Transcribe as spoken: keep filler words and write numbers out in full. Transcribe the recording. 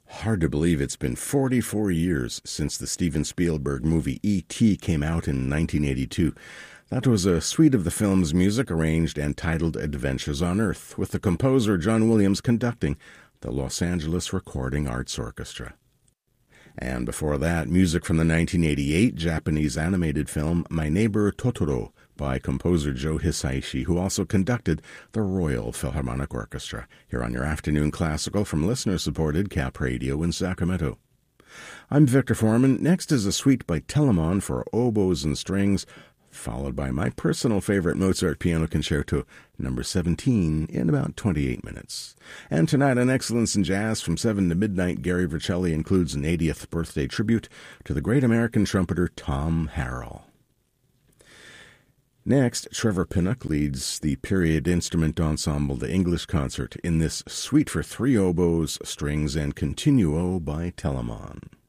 Hard to believe it's been forty-four years since the Steven Spielberg movie E T came out in nineteen eighty-two. That was a suite of the film's music arranged and titled Adventures on Earth, with the composer John Williams conducting the Los Angeles Recording Arts Orchestra. And before that, music from the nineteen eighty-eight Japanese animated film My Neighbor Totoro by composer Joe Hisaishi, who also conducted the Royal Philharmonic Orchestra, here on your Afternoon Classical from listener-supported Cap Radio in Sacramento. I'm Victor Foreman. Next is a suite by Telemann for oboes and strings, followed by my personal favorite Mozart Piano Concerto, number seventeen, in about twenty-eight minutes. And tonight on Excellence in Jazz from seven to midnight, Gary Vercelli includes an eightieth birthday tribute to the great American trumpeter Tom Harrell. Next, Trevor Pinnock leads the period instrument ensemble The English Concert in this suite for three oboes, strings, and continuo by Telemann.